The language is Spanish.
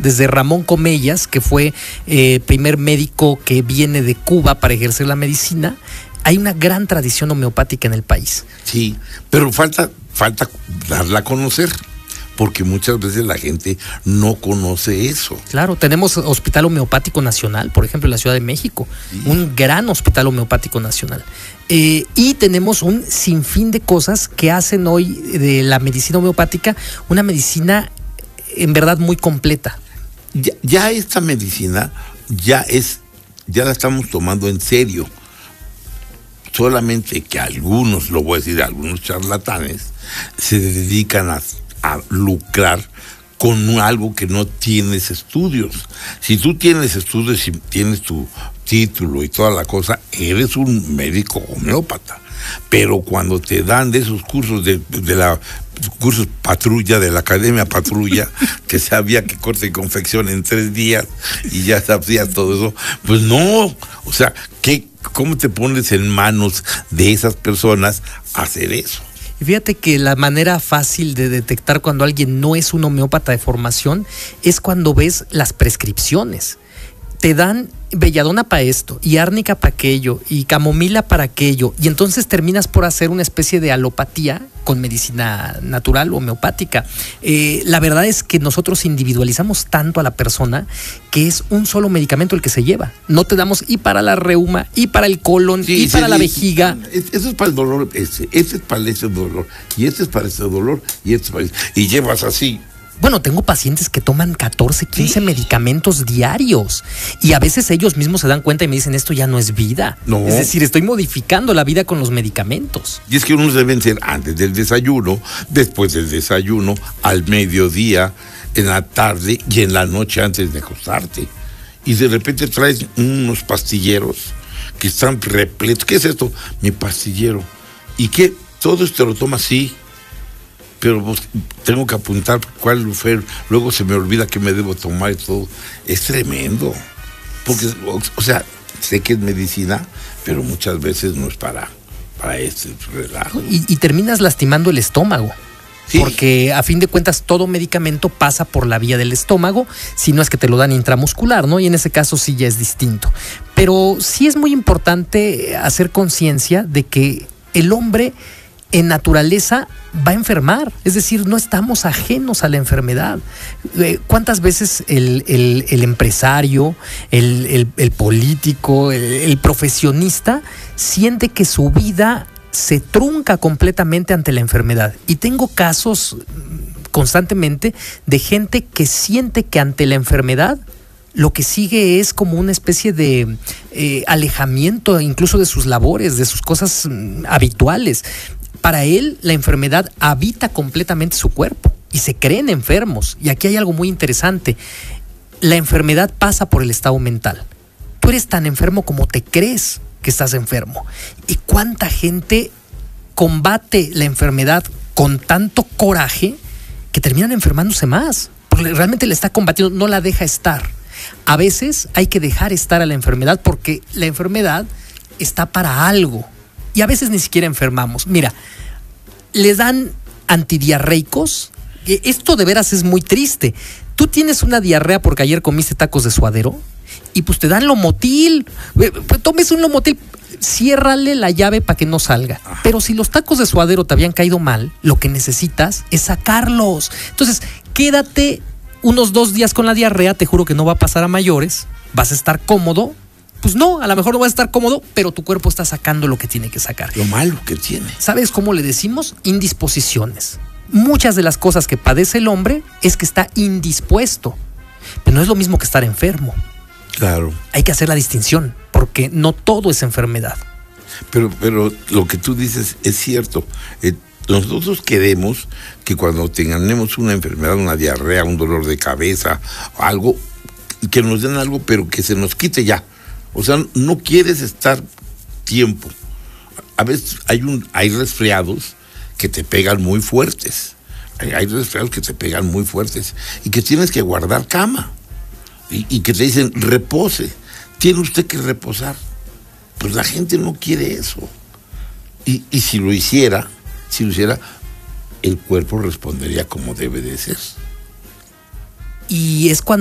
desde Ramón Comellas, que fue primer médico que viene de Cuba para ejercer la medicina. Hay una gran tradición homeopática en el país. Sí, pero falta darla a conocer, porque muchas veces la gente no conoce eso. Claro, tenemos Hospital Homeopático Nacional, por ejemplo, en la Ciudad de México, Sí. un gran Hospital Homeopático Nacional. Y tenemos un sinfín de cosas que hacen hoy de la medicina homeopática una medicina en verdad muy completa. Ya esta medicina ya la estamos tomando en serio. Solamente que algunos, lo voy a decir, algunos charlatanes se dedican a lucrar con algo que no tienes estudios. Si tú tienes estudios y tienes tu título y toda la cosa, eres un médico homeópata. Pero cuando te dan de esos cursos de la cursos patrulla, de la Academia Patrulla, que sabía que corte y confección en 3 días y ya sabías todo eso, pues no, o sea, ¿cómo te pones en manos de esas personas a hacer eso? Y fíjate que la manera fácil de detectar cuando alguien no es un homeópata de formación es cuando ves las prescripciones. Te dan belladona para esto, y árnica para aquello, y camomila para aquello, y entonces terminas por hacer una especie de alopatía con medicina natural homeopática. La verdad es que nosotros individualizamos tanto a la persona que es un solo medicamento el que se lleva. No te damos y para la reuma, y para el colon, y para la vejiga. Eso es para el dolor, ese es para ese dolor, y este es para ese dolor, y este es para ese, y llevas así. Bueno, tengo pacientes que toman 14, 15 medicamentos diarios y a veces ellos mismos se dan cuenta y me dicen, esto ya no es vida. No. Es decir, estoy modificando la vida con los medicamentos. Y es que unos deben ser antes del desayuno, después del desayuno, al mediodía, en la tarde y en la noche antes de acostarte. Y de repente traes unos pastilleros que están repletos. ¿Qué es esto? Mi pastillero. ¿Y qué? Todo esto lo toma así. Pero pues, tengo que apuntar cuál fue, luego se me olvida que me debo tomar y todo. Es tremendo. Porque, o sea, sé que es medicina, pero muchas veces no es para este relajo. Y terminas lastimando el estómago. Sí. Porque a fin de cuentas todo medicamento pasa por la vía del estómago, si no es que te lo dan intramuscular, ¿no? Y en ese caso sí ya es distinto. Pero sí es muy importante hacer conciencia de que el hombre en naturaleza va a enfermar, es decir, no estamos ajenos a la enfermedad. ¿Cuántas veces el empresario, el político, el profesionista siente que su vida se trunca completamente ante la enfermedad? Y tengo casos constantemente de gente que siente que ante la enfermedad lo que sigue es como una especie de alejamiento incluso de sus labores, de sus cosas habituales. Para él, la enfermedad habita completamente su cuerpo y se creen enfermos. Y aquí hay algo muy interesante. La enfermedad pasa por el estado mental. Tú eres tan enfermo como te crees que estás enfermo. ¿Y cuánta gente combate la enfermedad con tanto coraje que terminan enfermándose más? Porque realmente la está combatiendo, no la deja estar. A veces hay que dejar estar a la enfermedad porque la enfermedad está para algo. Y a veces ni siquiera enfermamos. Mira, les dan antidiarreicos. Esto de veras es muy triste. Tú tienes una diarrea porque ayer comiste tacos de suadero y pues te dan Lomotil. Tomes un Lomotil, ciérrale la llave para que no salga. Pero si los tacos de suadero te habían caído mal, lo que necesitas es sacarlos. Entonces, quédate unos 2 días con la diarrea. Te juro que no va a pasar a mayores. Vas a estar cómodo. Pues no, a lo mejor no va a estar cómodo, pero tu cuerpo está sacando lo que tiene que sacar. Lo malo que tiene. ¿Sabes cómo le decimos? Indisposiciones. Muchas de las cosas que padece el hombre es que está indispuesto. Pero no es lo mismo que estar enfermo. Claro. Hay que hacer la distinción, porque no todo es enfermedad. Pero lo que tú dices es cierto. Nosotros queremos que cuando tengamos una enfermedad, una diarrea, un dolor de cabeza, algo, que nos den algo, pero que se nos quite ya. O sea, no quieres estar tiempo. A veces hay resfriados que te pegan muy fuertes. Hay resfriados que te pegan muy fuertes y que tienes que guardar cama. Y que te dicen, repose. Tiene usted que reposar. Pues la gente no quiere eso. Y si lo hiciera, el cuerpo respondería como debe de ser. Y es cuando